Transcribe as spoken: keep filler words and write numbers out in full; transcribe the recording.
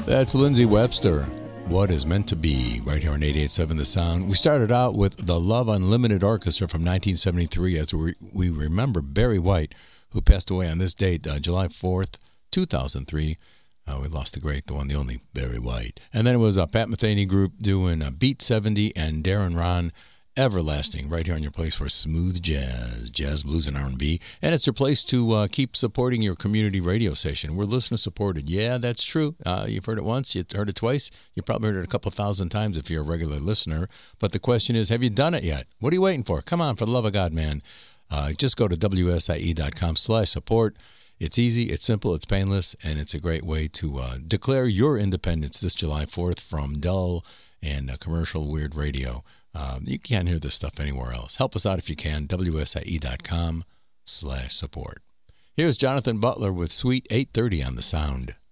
That's Lindsay Webster. What is meant to be, right here on eighty-eight point seven The Sound. We started out with the Love Unlimited Orchestra from nineteen seventy-three as we, we remember Barry White, who passed away on this date, uh, July fourth, two thousand three. Uh, we lost the great, the one, the only Barry White. And then it was a Pat Metheny group doing uh, Beat seventy and Darren Ron, Everlasting, right here on your place for smooth jazz, jazz, blues, and R and B. And it's your place to uh, keep supporting your community radio station. We're listener-supported. Yeah, that's true. Uh, you've heard it once. You've heard it twice. You probably heard it a couple thousand times if you're a regular listener. But the question is, have you done it yet? What are you waiting for? Come on, for the love of God, man. Uh, just go to W S I E dot com slash support. It's easy, it's simple, it's painless, and it's a great way to uh, declare your independence this July fourth from dull and uh, commercial weird radio. Um, you can't hear this stuff anywhere else. Help us out if you can, W S I E dot com slash support. Here's Jonathan Butler with Suite eight thirty on The Sound.